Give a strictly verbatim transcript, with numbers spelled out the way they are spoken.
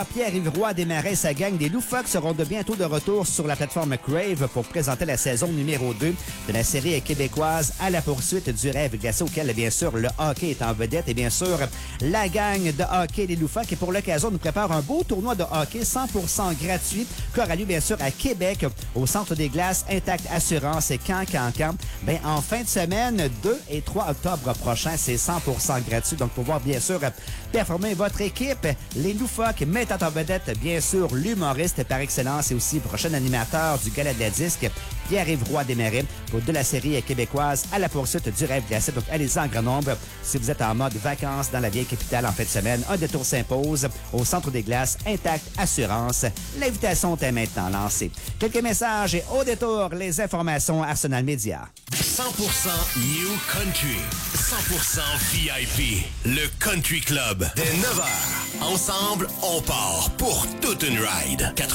Pierre-Yves Roy Desmarais et sa gang des Loufoques seront de bientôt de retour sur la plateforme Crave pour présenter la saison numéro deux de la série québécoise À la poursuite du rêve glacé, auquel, bien sûr, le hockey est en vedette. Et bien sûr, la gang de hockey des Loufoques, et pour l'occasion, nous prépare un beau tournoi de hockey cent pour cent gratuit qui aura lieu, bien sûr, à Québec, au Centre des Glaces Intact Assurance et Can Can Can. Ben, en fin de semaine, deux et trois octobre prochain, c'est cent pour cent gratuit. Donc, pour voir, bien sûr, performer votre équipe, les Loufoques mettent en vedette, bien sûr, l'humoriste par excellence et aussi prochain animateur du Gala de la Disque, Pierre-Yves Roy Desmarais, pour de la série québécoise À la poursuite du rêve glacé. Donc, allez-y en grand nombre si vous êtes en mode vacances dans la vieille capitale en fin de semaine. Un détour s'impose au Centre des Glaces Intact Assurance. L'invitation est maintenant lancée. Quelques messages et au détour, les informations Arsenal Média. cent pour cent New Country. cent pour cent V I P. Le Country Club. Dès neuf heures. Ensemble, on part pour toute une ride.